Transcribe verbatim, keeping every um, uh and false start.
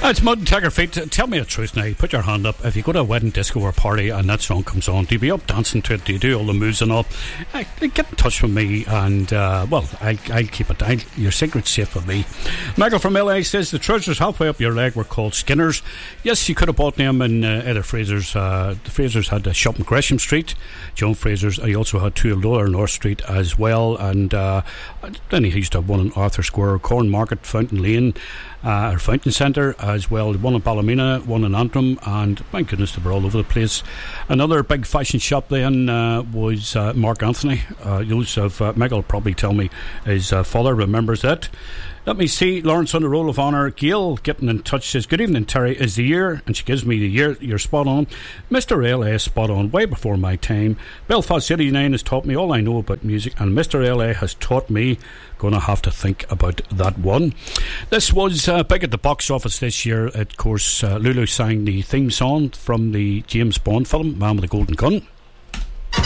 It's Mud and Tiger Feet. Tell me the truth now. Put your hand up. If you go to a wedding, disco or party and that song comes on, do you be up dancing to it? Do you do all the moves and all? Uh, get in touch with me and, uh, well, I, I'll keep it. I'll, your secret's safe with me. Michael from L A says the trousers halfway up your leg were called Skinners. Yes, you could have bought them in uh, either Fraser's. Uh, the Fraser's had a shop in Gresham Street. Joan Fraser's. I also had two in Lower North Street as well. And uh, then he used to have one in Arthur Square, Corn Market, Fountain Lane. Uh, our Fountain Centre as well, one in Ballymena, one in Antrim, and my goodness, they were all over the place. Another big fashion shop then uh, was uh, Mark Anthony. Uh, those of uh, Michael will probably tell me his uh, father remembers that. Let me see, Lawrence on the roll of honour. Gail getting in touch says, good evening Terry, is the year, and she gives me the year. You're spot on. Mister L A spot on, way before my time. Belfast City nine has taught me all I know about music, and Mister L A has taught me. Gonna have to think about that one. This was uh, big at the box office this year. Of course, uh, Lulu sang the theme song from the James Bond film Man with the Golden Gun.